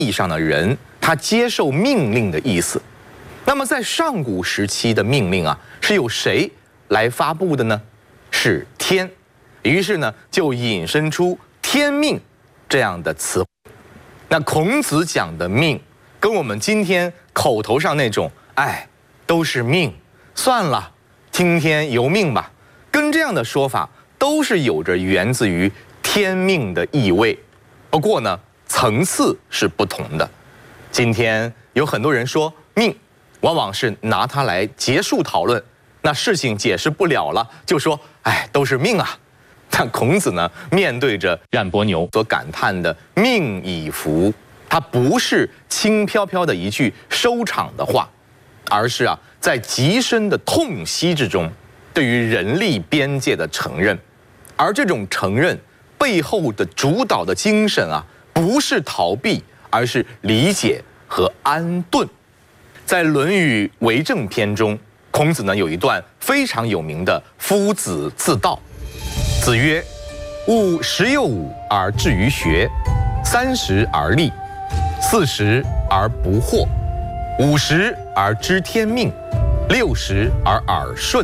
意义上的人，他接受命令的意思。那么在上古时期的命令啊，是由谁来发布的呢？是天。于是呢，就引申出天命这样的词汇。那孔子讲的命，跟我们今天口头上那种都是命，算了，听天由命吧，跟这样的说法都是有着源自于天命的意味。不过呢，层次是不同的。今天有很多人说命，往往是拿它来结束讨论，那事情解释不了了，就说都是命啊。但孔子呢，面对着冉伯牛所感叹的命以服，他不是轻飘飘的一句收场的话，而是在极深的痛惜之中，对于人力边界的承认。而这种承认背后的主导的精神不是逃避，而是理解和安顿。在《论语·为政篇》中，孔子呢有一段非常有名的夫子自道。子曰：“吾15而志于学，30而立，40而不惑，50而知天命，60而耳顺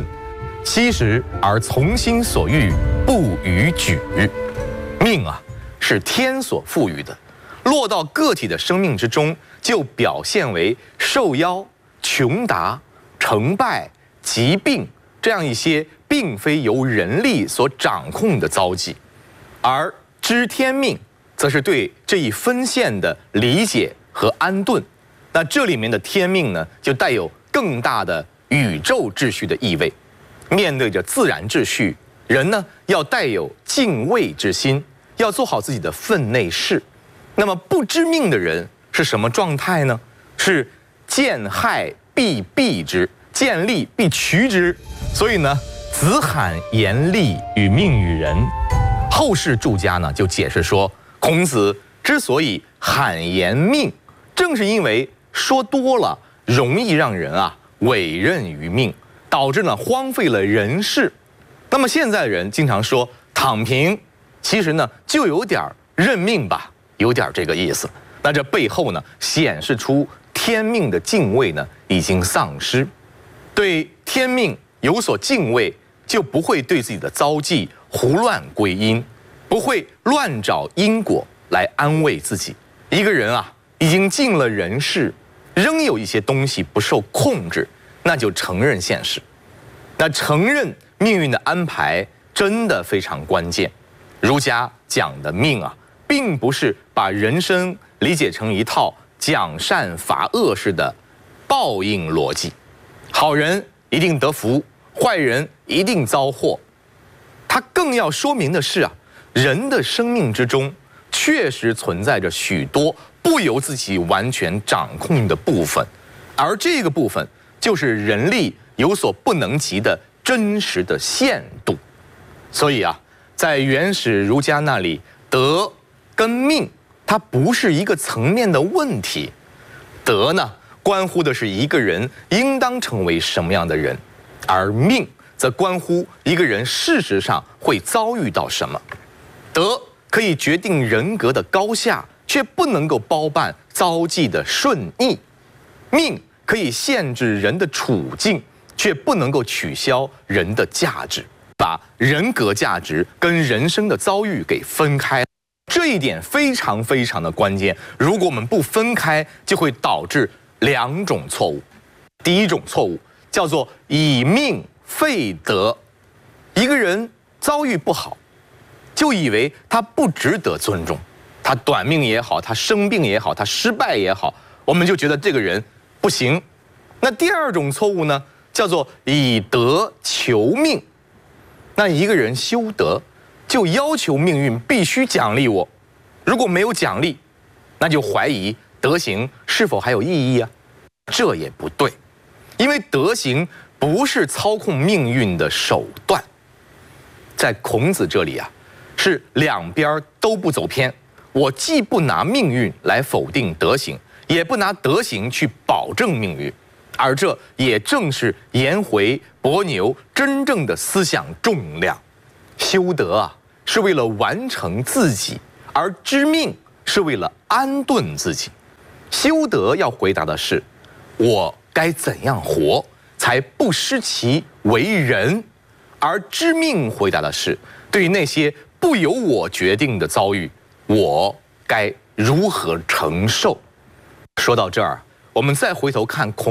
，70而从心所欲，不逾矩。”命是天所赋予的，落到个体的生命之中，就表现为受邀、穷达、成败、疾病这样一些并非由人力所掌控的遭际。而知天命则是对这一分线的理解和安顿。那这里面的天命呢，就带有更大的宇宙秩序的意味。面对着自然秩序，人呢要带有敬畏之心，要做好自己的分内事。那么不知命的人是什么状态呢？是见害必避之，见利必趋之。所以呢，子罕言利与命与人。后世著家呢就解释说，孔子之所以罕言命，正是因为说多了容易让人委任于命，导致呢荒废了人事。那么现在人经常说躺平，其实呢就有点认命吧，有点这个意思。那这背后呢显示出天命的敬畏呢已经丧失。对天命有所敬畏，就不会对自己的遭际胡乱归因，不会乱找因果来安慰自己。一个人已经尽了人事，仍有一些东西不受控制，那就承认现实。那承认命运的安排真的非常关键。儒家讲的命并不是把人生理解成一套奖善罚恶式的报应逻辑，好人一定得福，坏人一定遭祸。它更要说明的是人的生命之中确实存在着许多不由自己完全掌控的部分，而这个部分就是人力有所不能及的真实的限度。所以在原始儒家那里，德跟命它不是一个层面的问题。德呢，关乎的是一个人应当成为什么样的人，而命则关乎一个人事实上会遭遇到什么。德可以决定人格的高下，却不能够包办遭际的顺逆；命可以限制人的处境，却不能够取消人的价值，把人格价值跟人生的遭遇给分开。这一点非常非常的关键。如果我们不分开，就会导致2种错误。第一种错误叫做以命废德。一个人遭遇不好，就以为他不值得尊重，他短命也好，他生病也好，他失败也好，我们就觉得这个人不行。那第2种错误呢，叫做以德求命。那一个人修德，就要求命运必须奖励我，如果没有奖励，那就怀疑德行是否还有意义这也不对，因为德行不是操控命运的手段。在孔子这里是两边都不走偏，我既不拿命运来否定德行，也不拿德行去保证命运，而这也正是颜回、伯牛真正的思想重量。修德是为了完成自己，而知命是为了安顿自己。 修德要回答的是，我该怎样活才不失其为人；而知命回答的是，对于那些不由我决定的遭遇，我该如何承受？说到这儿，我们再回头看孔